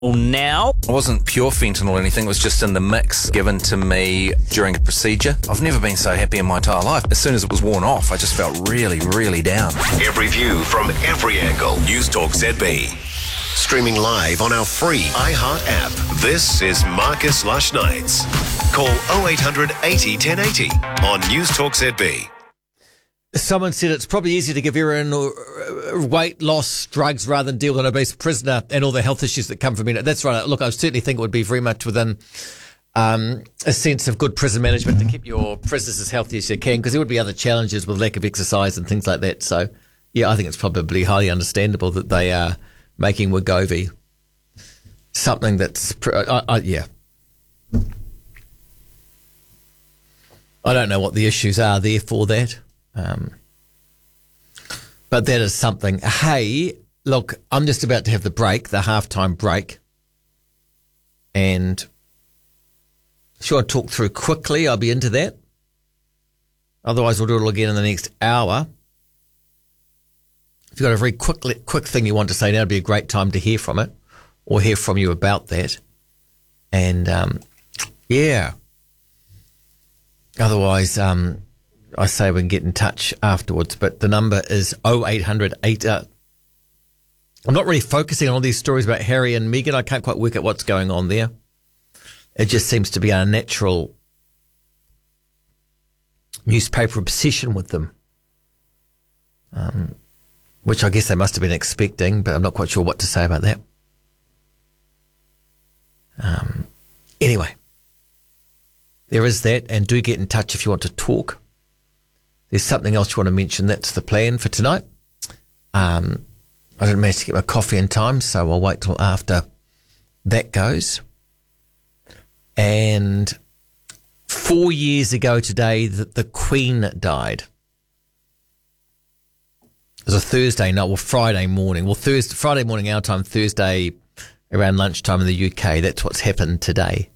Now, It wasn't pure fentanyl or anything, it was just in the mix given to me during a procedure. I've never been so happy in my entire life. As soon as it was worn off, I just felt really, really down. Every view from every angle. News Talk ZB. Streaming live on our free iHeart app. This is Marcus Lush Nights. Call 0800 80 1080 on News Talk ZB. Someone said it's probably easier to give everyone weight loss drugs rather than deal with an obese prisoner and all the health issues that come from it. That's right. Look, I certainly think it would be very much within a sense of good prison management to keep your prisoners as healthy as you can, because there would be other challenges with lack of exercise and things like that. So, yeah, I think it's probably highly understandable that they are making Wegovy something that's, yeah. I don't know what the issues are there for that. But that is something. Hey, look, I'm just about to have the break, the halftime break. And sure, I'll talk through quickly. I'll be into that. Otherwise, we'll do it all again in the next hour. If you've got a very quick thing you want to say now, it'd be a great time to hear from it or hear from you about that. And, yeah. Otherwise, I say we can get in touch afterwards, but the number is 0800 8. I'm not really focusing on all these stories about Harry and Meghan. I can't quite work out what's going on there. It just seems to be a natural newspaper obsession with them, which I guess they must have been expecting, but I'm not quite sure what to say about that. Anyway, there is that, and do get in touch if you want to talk. There's something else you want to mention. That's the plan for tonight. I didn't manage to get my coffee in time, so I'll wait till after that goes. And 4 years ago today, the Queen died. It was a Thursday night, Friday morning. Friday morning our time, Thursday around lunchtime in the UK. That's what's happened today.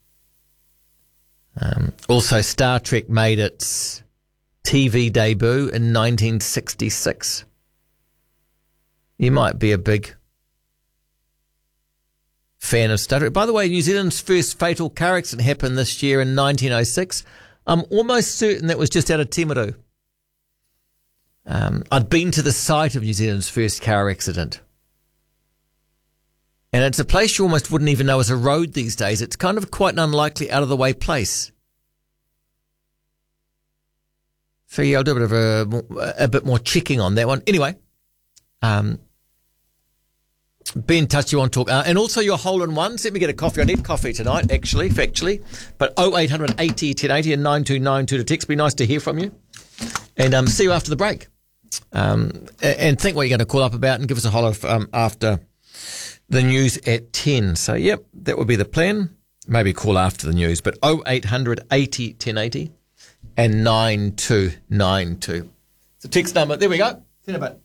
Also, Star Trek made its TV debut in 1966. You might be a big fan of Star Trek. By the way, New Zealand's first fatal car accident happened this year in 1906. I'm almost certain that was just out of Timaru. I'd been to the site of New Zealand's first car accident. And it's a place you almost wouldn't even know as a road these days. It's kind of quite an unlikely out-of-the-way place. So, yeah, I'll do a bit more checking on that one. Anyway, be in touch if you want to talk. And also your hole-in-ones. Let me get a coffee. I need coffee tonight, factually. But 0800 80 1080 and 9292 to text. Be nice to hear from you. And see you after the break. And think what you're going to call up about and give us a holler after the news at 10. So, yep, that would be the plan. Maybe call after the news. But 0800 80 1080. And 9292. It's a text number. There we go. See you in a bit.